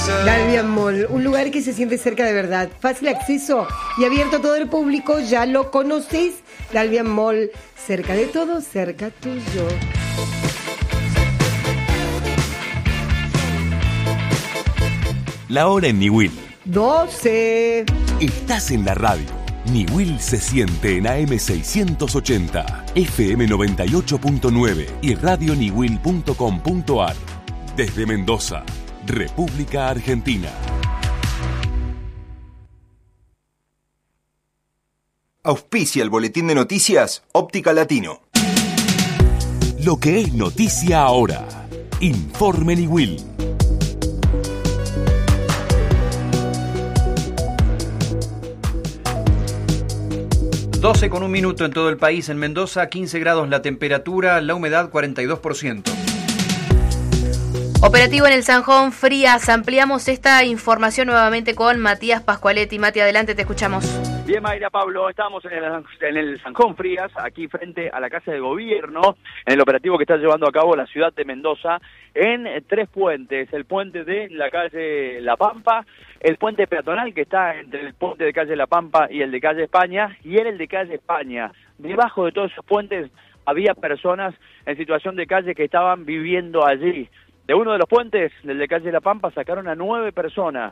Dalvian Mall, un lugar que se siente cerca de verdad, fácil acceso y abierto a todo el público, ya lo conoces. Dalvian Mall, cerca de todo, cerca tuyo. La hora en Niwil. 12. Estás en la radio. Niwil se siente en AM 680, FM 98.9 y radioniwil.com.ar. Desde Mendoza, República Argentina. Auspicia el boletín de noticias Óptica Latino. Lo que es noticia ahora. Informe Niwil. 12:01 en todo el país. En Mendoza, 15 grados la temperatura, la humedad 42%. Operativo en el Zanjón Frías. Ampliamos esta información nuevamente con Matías Pascualetti. Mati, adelante, te escuchamos. Bien, Mayra, Pablo, estamos en el Zanjón Frías, aquí frente a la Casa de Gobierno, en el operativo que está llevando a cabo la ciudad de Mendoza, en 3 puentes: el puente de la calle La Pampa, el puente peatonal que está entre el puente de calle La Pampa y el de calle España, y en el de calle España. Debajo de todos esos puentes había personas en situación de calle que estaban viviendo allí. De uno de los puentes, del de calle La Pampa, sacaron a 9 personas.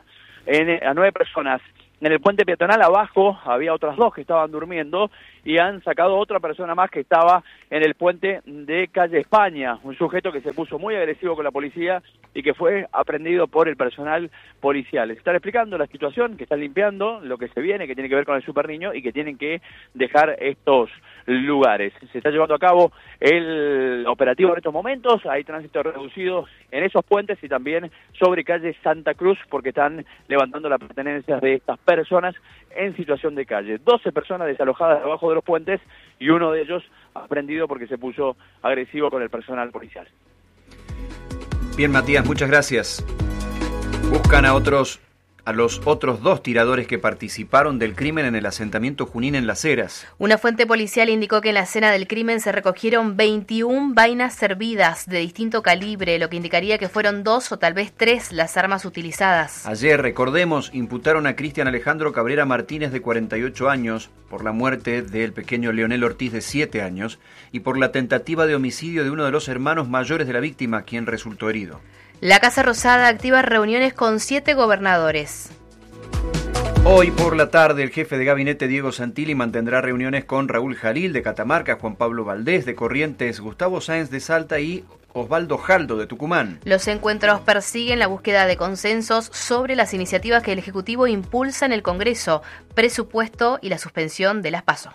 En el puente peatonal abajo había otras 2 que estaban durmiendo y han sacado otra persona más que estaba en el puente de calle España, un sujeto que se puso muy agresivo con la policía y que fue aprendido por el personal policial. Les están explicando la situación, que están limpiando lo que se viene, que tiene que ver con el superniño y que tienen que dejar estos lugares. Se está llevando a cabo el operativo en estos momentos, hay tránsito reducido en esos puentes y también sobre calle Santa Cruz, porque están levantando las pertenencias de estas personas en situación de calle. 12 personas desalojadas debajo de los puentes y uno de ellos aprendido porque se puso agresivo con el personal policial. Bien, Matías, muchas gracias. Buscan a los otros 2 tiradores que participaron del crimen en el asentamiento Junín en Las Heras. Una fuente policial indicó que en la escena del crimen se recogieron 21 vainas servidas de distinto calibre, lo que indicaría que fueron 2 o tal vez 3 las armas utilizadas. Ayer, recordemos, imputaron a Cristian Alejandro Cabrera Martínez, de 48 años, por la muerte del pequeño Leonel Ortiz, de 7 años, y por la tentativa de homicidio de uno de los hermanos mayores de la víctima, quien resultó herido. La Casa Rosada activa reuniones con 7 gobernadores. Hoy por la tarde el jefe de gabinete Diego Santilli mantendrá reuniones con Raúl Jalil de Catamarca, Juan Pablo Valdés de Corrientes, Gustavo Sáenz de Salta y Osvaldo Jaldo de Tucumán. Los encuentros persiguen la búsqueda de consensos sobre las iniciativas que el Ejecutivo impulsa en el Congreso, presupuesto y la suspensión de las PASO.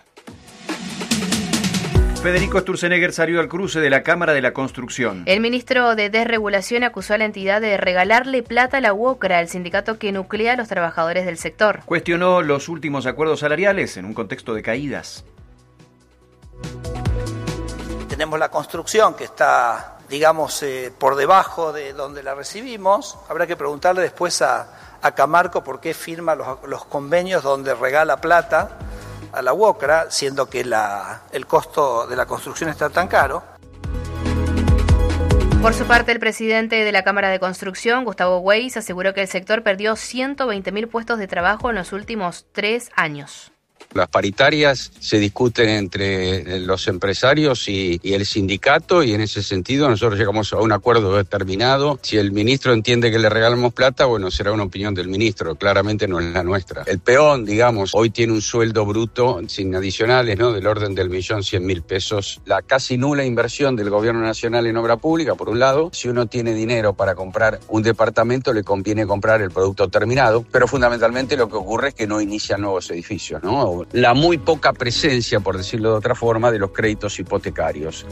Federico Sturzenegger salió al cruce de la Cámara de la Construcción. El ministro de Desregulación acusó a la entidad de regalarle plata a la UOCRA, el sindicato que nuclea a los trabajadores del sector. Cuestionó los últimos acuerdos salariales en un contexto de caídas. Tenemos la construcción que está, digamos, por debajo de donde la recibimos. Habrá que preguntarle después a Camarco por qué firma los convenios donde regala plata a la UOCRA, siendo que el costo de la construcción está tan caro. Por su parte, el presidente de la Cámara de Construcción, Gustavo Weiss, aseguró que el sector perdió 120.000 puestos de trabajo en los últimos 3 años. Las paritarias se discuten entre los empresarios y el sindicato, y en ese sentido nosotros llegamos a un acuerdo determinado. Si el ministro entiende que le regalamos plata, bueno, será una opinión del ministro, claramente no es la nuestra. El peón, digamos, hoy tiene un sueldo bruto sin adicionales, ¿no?, del orden del 1.100.000 pesos. La casi nula inversión del gobierno nacional en obra pública, por un lado. Si uno tiene dinero para comprar un departamento, le conviene comprar el producto terminado, pero fundamentalmente lo que ocurre es que no inician nuevos edificios, ¿no? La muy poca presencia, por decirlo de otra forma, de los créditos hipotecarios.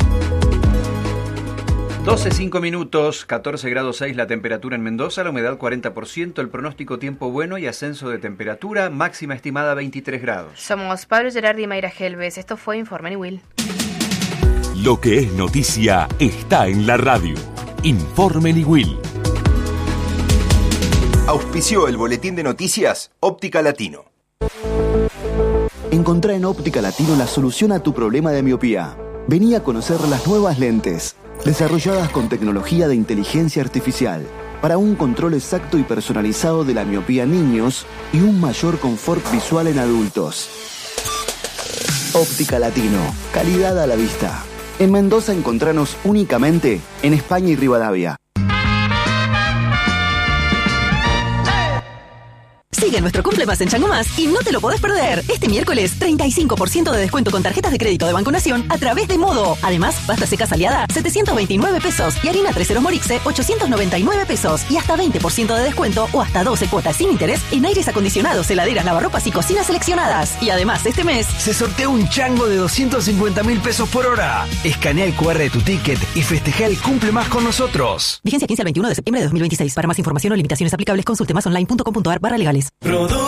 12:05, 14 grados 6 la temperatura en Mendoza, la humedad 40%, el pronóstico tiempo bueno y ascenso de temperatura, máxima estimada 23 grados. Somos Pablo Gerardi y Mayra Helves. Esto fue Informe Niwil. Lo que es noticia está en la radio. Informe Niwil. Auspició el boletín de noticias Óptica Latino. Encontrá en Óptica Latino la solución a tu problema de miopía. Vení a conocer las nuevas lentes, desarrolladas con tecnología de inteligencia artificial. para un control exacto y personalizado de la miopía en niños y un mayor confort visual en adultos. Óptica Latino, calidad a la vista. En Mendoza encontranos únicamente en España y Rivadavia. Sigue nuestro Cumple Más en Chango Más y no te lo podés perder. Este miércoles, 35% de descuento con tarjetas de crédito de Banco Nación a través de Modo. Además, pasta seca Aliada, 729 pesos y harina 3 Morixe, 899 pesos y hasta 20% de descuento o hasta 12 cuotas sin interés en aires acondicionados, heladeras, lavarropas y cocinas seleccionadas. Y además, este mes se sortea un chango de 250.000 pesos por hora. Escanea el QR de tu ticket y festeja el Cumple Más con nosotros. Vigencia 15 al 21 de septiembre de 2026. Para más información o limitaciones aplicables, consulte másonline.com.ar/legales.